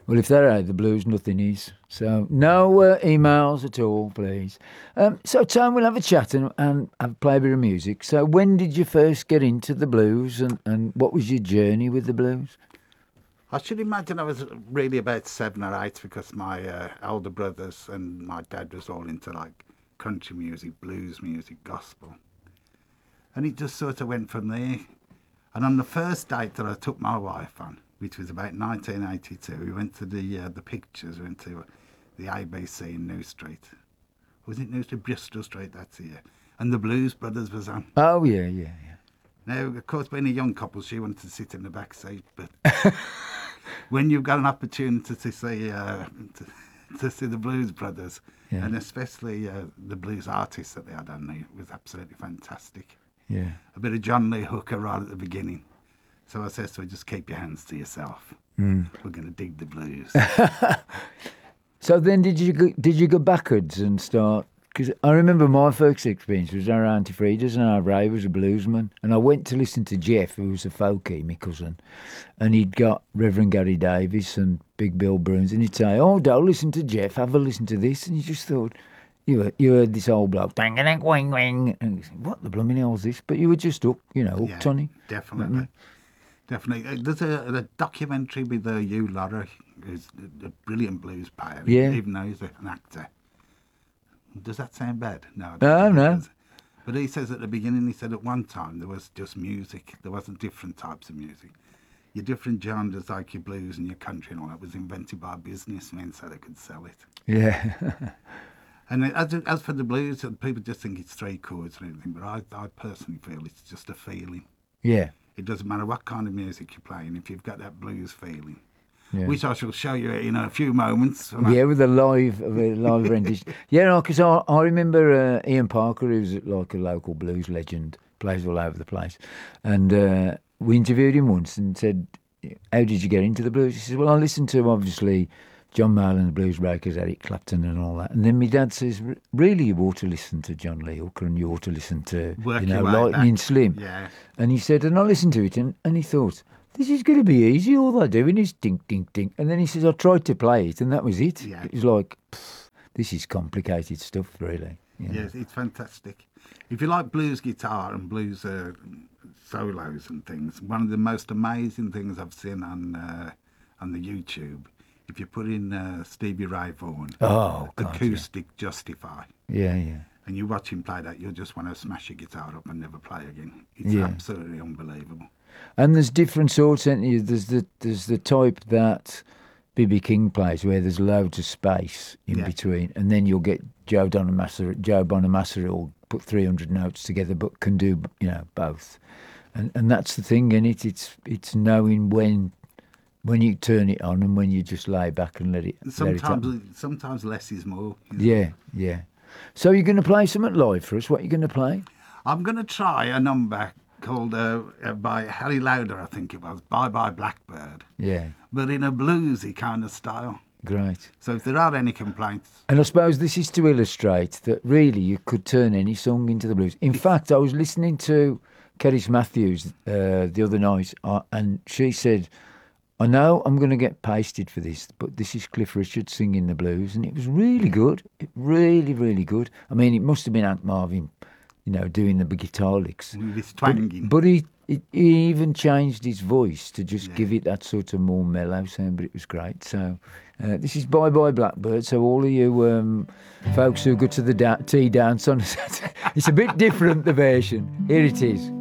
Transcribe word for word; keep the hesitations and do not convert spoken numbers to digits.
Well, if that ain't the blues, nothing is. So no uh, emails at all, please. Um, so Tom, we'll have a chat and, and have play a bit of music. So when did you first get into the blues, and, and what was your journey with the blues? I should imagine I was really about seven or eight because my uh, elder brothers and my dad was all into like country music, blues music, gospel. And it just sort of went from there. And on the first date that I took my wife on, which was about nineteen eighty-two, we went to the uh, the pictures, we went to the A B C in New Street. Was it New Street? Bristol Street, that's here. And the Blues Brothers was on. Oh, yeah, yeah, yeah. Now, of course, being a young couple, she wanted to sit in the back seat, but when you've got an opportunity to see uh, to, to see the Blues Brothers, yeah. and especially uh, the blues artists that they had on there, it was absolutely fantastic. Yeah. A bit of John Lee Hooker right at the beginning. So I said, so just keep your hands to yourself. Mm. We're going to dig the blues. So then did you go, did you go backwards and start? Because I remember my first experience was our Auntie Frida's, and our Ray was a bluesman. And I went to listen to Jeff, who was a folkie, my cousin. And he'd got Reverend Gary Davis and Big Bill Bruns. And he'd say, oh, don't listen to Jeff, have a listen to this. And you just thought, you heard, you heard this old bloke, dang, dang, wing, wing. And you think, what the blooming hell's this? But you were just hooked, you know, hooked yeah, on it. Definitely. Mm-hmm. Definitely. There's a, a documentary with uh, Hugh Laurie, who's a brilliant blues player, yeah. even though he's an actor. Does that sound bad? No. No, no. But he says at the beginning, he said at one time there was just music. There wasn't different types of music. Your different genres, like your blues and your country and all that, was invented by businessmen so they could sell it. Yeah. And as, as for the blues, people just think it's three chords or anything, but I, I personally feel it's just a feeling. Yeah. It doesn't matter what kind of music you're playing, if you've got that blues feeling, yeah. which I shall show you in a few moments. Yeah, with a live, a live rendition. Yeah, no, because I, I remember uh, Ian Parker, who's like a local blues legend, plays all over the place, and uh, we interviewed him once and said, "How did you get into the blues?" He says, "Well, I listened to obviously John Mayall and the Blues Breakers, Eric Clapton and all that. And then my dad says, really, you ought to listen to John Lee Hooker and you ought to listen to, Work you know, Lightning back. Slim." Yeah. And he said, and I listened to it and, and he thought, this is going to be easy. All they're doing is dink, dink, dink. And then he says, I tried to play it and that was it. Yeah. It was like, this is complicated stuff, really. You know? Yes, it's fantastic. If you like blues guitar and blues uh, solos and things, one of the most amazing things I've seen on uh, on the YouTube, if you put in uh, Stevie Ray Vaughan, oh, God, acoustic yeah. Justify, yeah, yeah, and you watch him play that, you'll just want to smash your guitar up and never play again. It's yeah. absolutely unbelievable. And there's different sorts, isn't there? There's the there's the type that B B King plays, where there's loads of space in yeah. between, and then you'll get Joe Bonamassa. Joe Bonamassa will put three hundred notes together, but can do you know both, and and that's the thing in it. It's it's knowing when. When you turn it on and when you just lay back and let it. Sometimes, let it sometimes less is more. You know? Yeah, yeah. So you're going to play something live for us. What are you going to play? I'm going to try a number called uh, uh, by Harry Lauder, I think it was, Bye Bye Blackbird. Yeah. But in a bluesy kind of style. Great. So if there are any complaints. And I suppose this is to illustrate that really you could turn any song into the blues. In fact, I was listening to Kerris Matthews uh, the other night, uh, and she said, I know I'm going to get pasted for this, but this is Cliff Richard singing the blues, and it was really good. It really, really good. I mean, it must have been Hank Marvin, you know, doing the guitar licks. With twanging. But, but he, he he even changed his voice to just yeah. give it that sort of more mellow sound, but it was great. So uh, this is Bye Bye Blackbird. So all of you um, folks who go to the da- tea dance on Saturday, it's a bit different, the version. Here it is.